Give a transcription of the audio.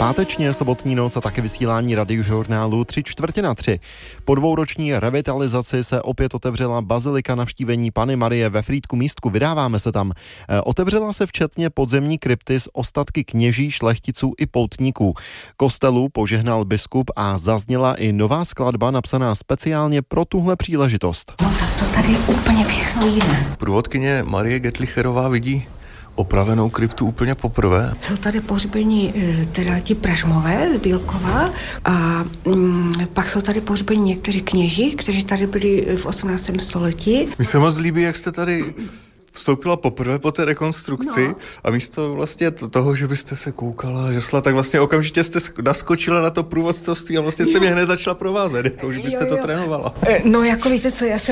Pátečně sobotní noc a také vysílání radiožurnálu 3/4. Po dvouroční revitalizaci se opět otevřela bazilika Navštívení Panny Marie ve Frýdku Místku. Vydáváme se tam. Otevřela se včetně podzemní krypty s ostatky kněží, šlechticů i poutníků. Kostelu požehnal biskup a zazněla i nová skladba napsaná speciálně pro tuhle příležitost. No tak to tady je úplně všechno jiné. Průvodkyně Marie Getlicherová vidí opravenou kryptu úplně poprvé. Jsou tady pohřbení teda ti Pražmové z Bílkova a pak jsou tady pohřbení někteří kněži, kteří tady byli v 18. století. Mi se moc líbí, jak jste tady vstoupila poprvé po té rekonstrukci a místo vlastně toho, že byste se koukala, žasla, tak vlastně okamžitě jste naskočila na to průvodcovství a vlastně jste mě hned začala provázet, jako že byste to trénovala. No jako víte co, já jsem